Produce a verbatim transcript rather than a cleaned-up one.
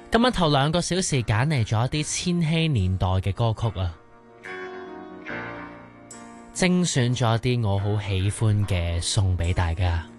今日頭兩個小時揀嚟咗一啲千禧年代嘅歌曲啊，精選咗一啲我好喜歡嘅送俾大家。